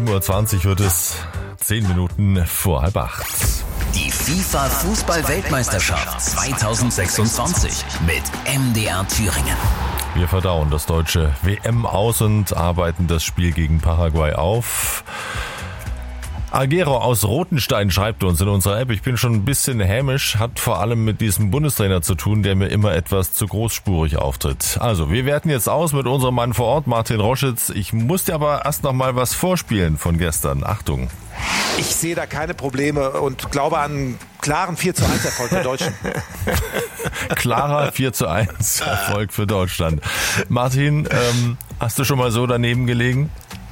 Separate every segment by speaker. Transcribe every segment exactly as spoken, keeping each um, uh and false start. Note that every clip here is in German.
Speaker 1: sieben Uhr zwanzig wird es, zehn Minuten vor halb acht.
Speaker 2: Die FIFA-Fußball-Weltmeisterschaft zweitausendsechsundzwanzig mit M D R Thüringen.
Speaker 1: Wir verdauen das deutsche W M aus und arbeiten das Spiel gegen Paraguay auf. Agero aus Rothenstein schreibt uns in unserer App, ich bin schon ein bisschen hämisch, hat vor allem mit diesem Bundestrainer zu tun, der mir immer etwas zu großspurig auftritt. Also, wir werten jetzt aus mit unserem Mann vor Ort, Martin Roschitz. Ich muss dir aber erst noch mal was vorspielen von gestern. Achtung.
Speaker 3: Ich sehe da keine Probleme und glaube an einen klaren vier zu eins Erfolg für Deutschland.
Speaker 1: Klarer vier zu eins Erfolg für Deutschland. Martin, ähm, hast du schon mal so daneben gelegen?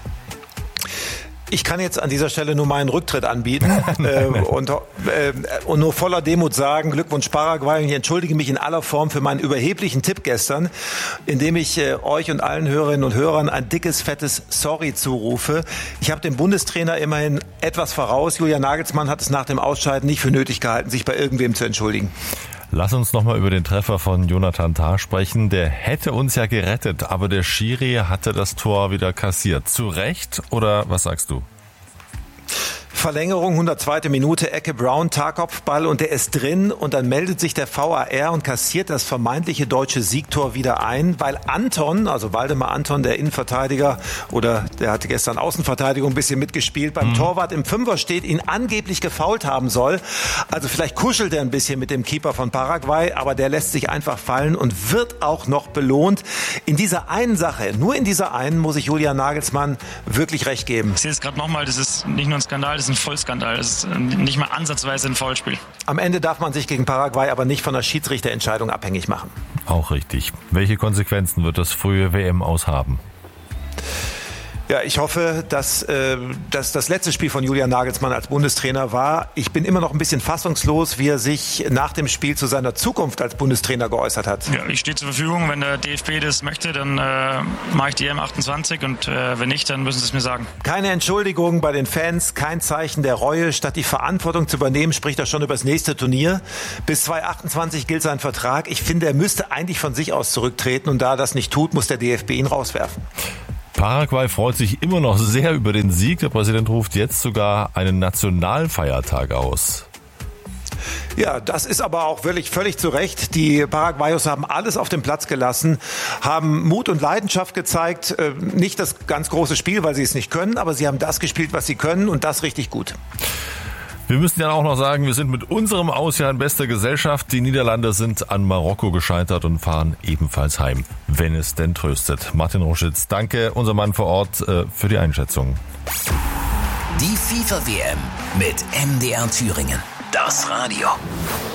Speaker 3: Ich kann jetzt an dieser Stelle nur meinen Rücktritt anbieten äh, und, äh, und nur voller Demut sagen, Glückwunsch Paraguay, und ich entschuldige mich in aller Form für meinen überheblichen Tipp gestern, indem ich äh, euch und allen Hörerinnen und Hörern ein dickes, fettes Sorry zurufe. Ich habe dem Bundestrainer immerhin etwas voraus. Julian Nagelsmann hat es nach dem Ausscheiden nicht für nötig gehalten, sich bei irgendwem zu entschuldigen.
Speaker 1: Lass uns nochmal über den Treffer von Jonathan Tah sprechen. Der hätte uns ja gerettet, aber der Schiri hatte das Tor wieder kassiert. Zu Recht oder was sagst du?
Speaker 3: Verlängerung, hundertzweite Minute, Ecke Brown, Tarkopfball und der ist drin und dann meldet sich der V A R und kassiert das vermeintliche deutsche Siegtor wieder ein, weil Anton, also Waldemar Anton, der Innenverteidiger, oder der hatte gestern Außenverteidigung ein bisschen mitgespielt, beim mhm. Torwart im Fünfer steht, ihn angeblich gefoult haben soll. Also vielleicht kuschelt er ein bisschen mit dem Keeper von Paraguay, aber der lässt sich einfach fallen und wird auch noch belohnt. In dieser einen Sache, nur in dieser einen, muss ich Julian Nagelsmann wirklich recht geben.
Speaker 4: Ich sehe es gerade nochmal, das ist nicht nur ein Skandal, das ist ein Vollskandal. Das ist nicht mal ansatzweise ein Foulspiel.
Speaker 3: Am Ende darf man sich gegen Paraguay aber nicht von der Schiedsrichterentscheidung abhängig machen.
Speaker 1: Auch richtig. Welche Konsequenzen wird das frühe W M aus haben?
Speaker 3: Ja, ich hoffe, dass, äh, dass das letzte Spiel von Julian Nagelsmann als Bundestrainer war. Ich bin immer noch ein bisschen fassungslos, wie er sich nach dem Spiel zu seiner Zukunft als Bundestrainer geäußert hat.
Speaker 4: Ja, ich stehe zur Verfügung. Wenn der D F B das möchte, dann äh, mache ich die E M achtundzwanzig und äh, wenn nicht, dann müssen sie es mir sagen.
Speaker 3: Keine Entschuldigung bei den Fans, kein Zeichen der Reue. Statt die Verantwortung zu übernehmen, spricht er schon über das nächste Turnier. Bis zweitausendachtundzwanzig gilt sein Vertrag. Ich finde, er müsste eigentlich von sich aus zurücktreten und da er das nicht tut, muss der D F B ihn rauswerfen.
Speaker 1: Paraguay freut sich immer noch sehr über den Sieg. Der Präsident ruft jetzt sogar einen Nationalfeiertag aus.
Speaker 3: Ja, das ist aber auch wirklich völlig zu Recht. Die Paraguayos haben alles auf den Platz gelassen, haben Mut und Leidenschaft gezeigt. Nicht das ganz große Spiel, weil sie es nicht können, aber sie haben das gespielt, was sie können und das richtig gut.
Speaker 1: Wir müssen ja auch noch sagen, wir sind mit unserem Ausjahr in bester Gesellschaft. Die Niederlande sind an Marokko gescheitert und fahren ebenfalls heim, wenn es denn tröstet. Martin Roschitz, danke, unser Mann vor Ort, äh, für die Einschätzung.
Speaker 2: Die FIFA W M mit M D R Thüringen. Das Radio.